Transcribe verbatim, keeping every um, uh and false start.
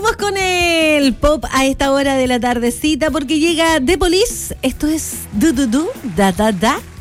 Vamos con el pop a esta hora de la tardecita porque llega The Police. Esto es Du Du Du Da Da Da.